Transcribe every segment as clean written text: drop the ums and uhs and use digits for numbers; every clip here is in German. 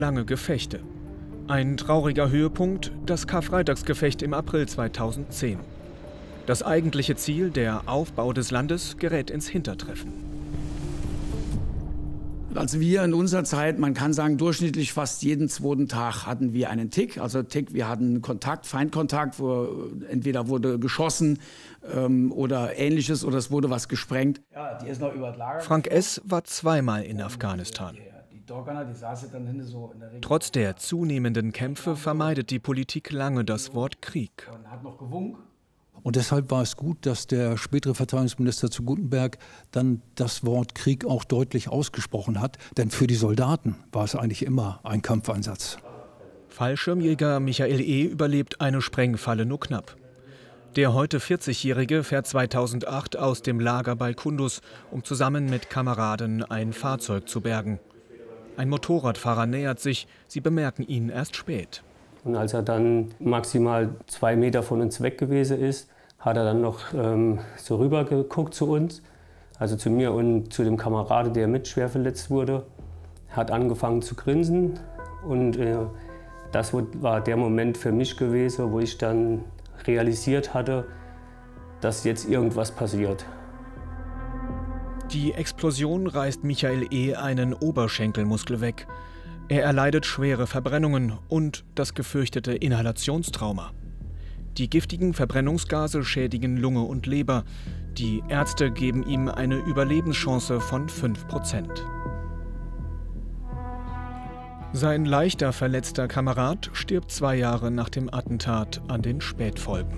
Lange Gefechte. Ein trauriger Höhepunkt, das Karfreitagsgefecht im April 2010. Das eigentliche Ziel, der Aufbau des Landes, gerät ins Hintertreffen. Also wir in unserer Zeit, man kann sagen, durchschnittlich fast jeden zweiten Tag hatten wir einen Tick. Also Tick, wir hatten Kontakt, Feindkontakt, wo entweder wurde geschossen oder Ähnliches oder es wurde was gesprengt. Ja, die ist noch über das Lager. Frank S. war zweimal in Afghanistan. Trotz der zunehmenden Kämpfe vermeidet die Politik lange das Wort Krieg. Und deshalb war es gut, dass der spätere Verteidigungsminister zu Guttenberg dann das Wort Krieg auch deutlich ausgesprochen hat. Denn für die Soldaten war es eigentlich immer ein Kampfeinsatz. Fallschirmjäger Michael E. überlebt eine Sprengfalle nur knapp. Der heute 40-Jährige fährt 2008 aus dem Lager bei Kunduz, um zusammen mit Kameraden ein Fahrzeug zu bergen. Ein Motorradfahrer nähert sich, sie bemerken ihn erst spät. Und als er dann maximal 2 Meter von uns weg gewesen ist, hat er dann noch so rüber geguckt zu uns, also zu mir und zu dem Kameraden, der mit schwer verletzt wurde, hat angefangen zu grinsen. Und das war der Moment für mich gewesen, wo ich dann realisiert hatte, dass jetzt irgendwas passiert. Die Explosion reißt Michael E. einen Oberschenkelmuskel weg. Er erleidet schwere Verbrennungen und das gefürchtete Inhalationstrauma. Die giftigen Verbrennungsgase schädigen Lunge und Leber. Die Ärzte geben ihm eine Überlebenschance von 5%. Sein leichter verletzter Kamerad stirbt 2 Jahre nach dem Attentat an den Spätfolgen.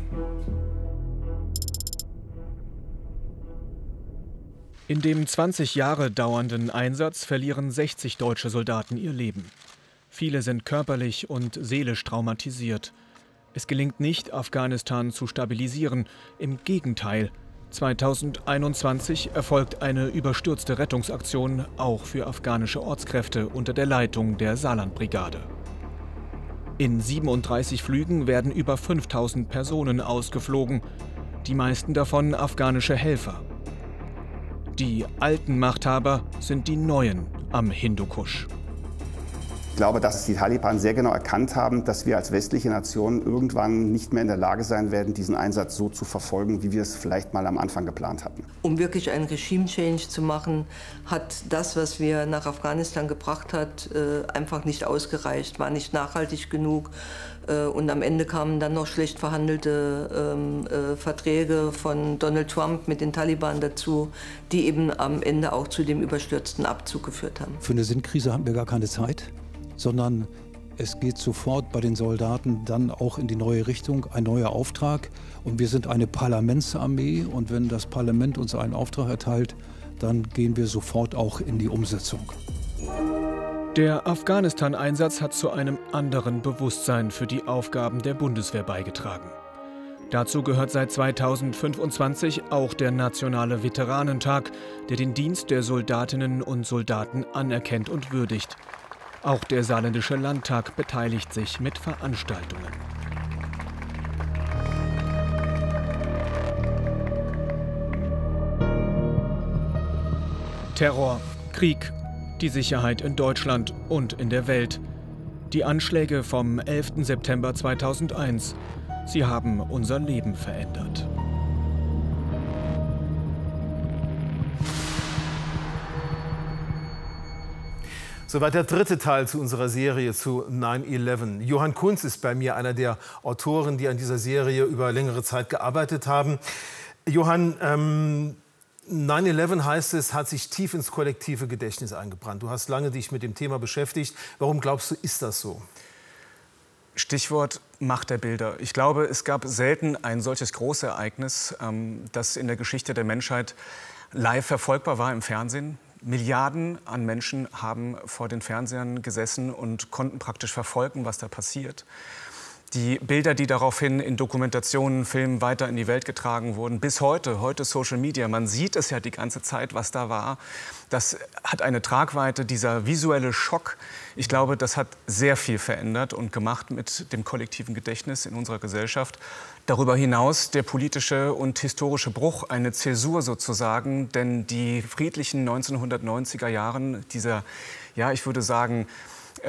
In dem 20 Jahre dauernden Einsatz verlieren 60 deutsche Soldaten ihr Leben. Viele sind körperlich und seelisch traumatisiert. Es gelingt nicht, Afghanistan zu stabilisieren. Im Gegenteil, 2021 erfolgt eine überstürzte Rettungsaktion auch für afghanische Ortskräfte unter der Leitung der Saarlandbrigade. In 37 Flügen werden über 5000 Personen ausgeflogen, die meisten davon afghanische Helfer. Die alten Machthaber sind die Neuen am Hindukusch. Ich glaube, dass die Taliban sehr genau erkannt haben, dass wir als westliche Nation irgendwann nicht mehr in der Lage sein werden, diesen Einsatz so zu verfolgen, wie wir es vielleicht mal am Anfang geplant hatten. Um wirklich einen Regime-Change zu machen, hat das, was wir nach Afghanistan gebracht hat, einfach nicht ausgereicht, war nicht nachhaltig genug. Und am Ende kamen dann noch schlecht verhandelte Verträge von Donald Trump mit den Taliban dazu, die eben am Ende auch zu dem überstürzten Abzug geführt haben. Für eine Sinnkrise hatten wir gar keine Zeit, sondern es geht sofort bei den Soldaten dann auch in die neue Richtung, ein neuer Auftrag. Und wir sind eine Parlamentsarmee und wenn das Parlament uns einen Auftrag erteilt, dann gehen wir sofort auch in die Umsetzung. Der Afghanistan-Einsatz hat zu einem anderen Bewusstsein für die Aufgaben der Bundeswehr beigetragen. Dazu gehört seit 2025 auch der Nationale Veteranentag, der den Dienst der Soldatinnen und Soldaten anerkennt und würdigt. Auch der Saarländische Landtag beteiligt sich mit Veranstaltungen. Terror, Krieg, die Sicherheit in Deutschland und in der Welt. Die Anschläge vom 11. September 2001. Sie haben unser Leben verändert. Soweit der dritte Teil zu unserer Serie zu 9/11. Johann Kunz ist bei mir, einer der Autoren, die an dieser Serie über längere Zeit gearbeitet haben. Johann, 9/11 heißt es, hat sich tief ins kollektive Gedächtnis eingebrannt. Du hast lange dich mit dem Thema beschäftigt. Warum glaubst du, ist das so? Stichwort Macht der Bilder. Ich glaube, es gab selten ein solches Großereignis, das in der Geschichte der Menschheit live verfolgbar war im Fernsehen. Milliarden an Menschen haben vor den Fernsehern gesessen und konnten praktisch verfolgen, was da passiert. Die Bilder, die daraufhin in Dokumentationen, Filmen weiter in die Welt getragen wurden, bis heute Social Media, man sieht es ja die ganze Zeit, was da war. Das hat eine Tragweite, dieser visuelle Schock. Ich glaube, das hat sehr viel verändert und gemacht mit dem kollektiven Gedächtnis in unserer Gesellschaft. Darüber hinaus der politische und historische Bruch, eine Zäsur sozusagen, denn die friedlichen 1990er Jahren, dieser, ja, ich würde sagen,